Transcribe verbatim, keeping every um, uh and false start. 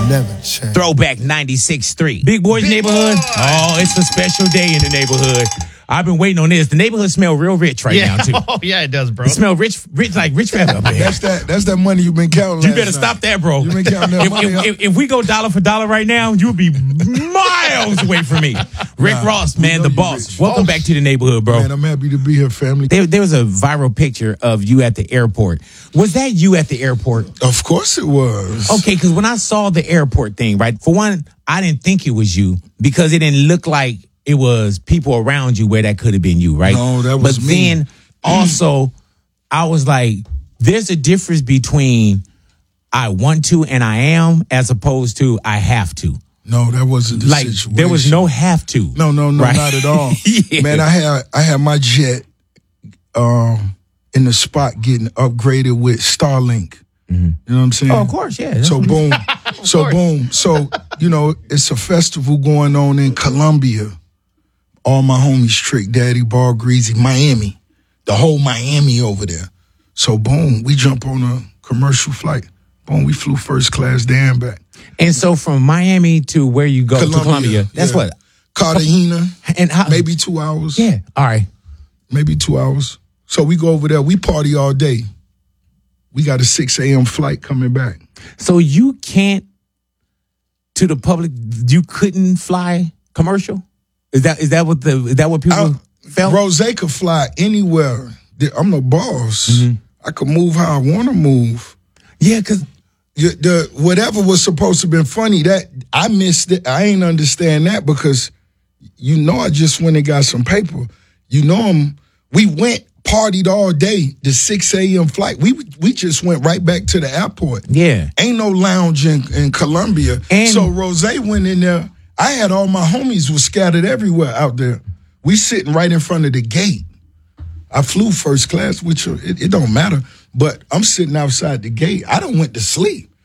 never change. Throwback ninety-six point three. Big Boy's Big Neighborhood. Boy. Oh, it's a special day in the neighborhood. I've been waiting on this. The neighborhood smell real rich right yeah. now, too. Oh, yeah, it does, bro. It smell rich, rich like rich family up there. That's that, that's that money you've been counting. You better night. stop that, bro. You've been counting that if, money. If, if, if we go dollar for dollar right now, you'll be miles away from me. Rick nah, Ross, man, the boss. rich. Welcome Oh, back to the neighborhood, bro. Man, I'm happy to be here, family. There, there was a viral picture of you at the airport. Was that you at the airport? Of course it was. Okay, because when I saw the airport thing, right, for one, I didn't think it was you because it didn't look like it was people around you where that could have been you, right? No, that was but me. But then also, I was like, there's a difference between I want to and I am as opposed to I have to. No, that wasn't the like, situation. There was no have to. No, no, no, right? not at all. yeah. Man, I had I had my jet um, in the spot getting upgraded with Starlink. Mm-hmm. You know what I'm saying? Oh, of course, yeah. So boom. so course. boom. So, you know, it's a festival going on in Colombia. All my homies, Trick Daddy, Bar Greasy, Miami. The whole Miami over there. So boom, we jump on a commercial flight. Boom, we flew first class there and back. And so from Miami to where you go Colombia, to Colombia, that's yeah. what? Cartagena. And how, maybe two hours. Yeah, all right. Maybe two hours. So we go over there. We party all day. We got a six a.m. flight coming back. So you can't, to the public, you couldn't fly commercial? Is that is that what the is that what people I, felt? Rose could fly anywhere. I'm the boss. Mm-hmm. I could move how I want to move. Yeah, because the whatever was supposed to have been funny, that I missed it. I ain't understand that because you know I just went and got some paper. You know I'm, we went, partied all day, the six a.m. flight. We we just went right back to the airport. Yeah. Ain't no lounge in, in Colombia. And so Rose went in there. I had all my homies was scattered everywhere out there. We sitting right in front of the gate. I flew first class, which it, it don't matter, but I'm sitting outside the gate. I done went to sleep.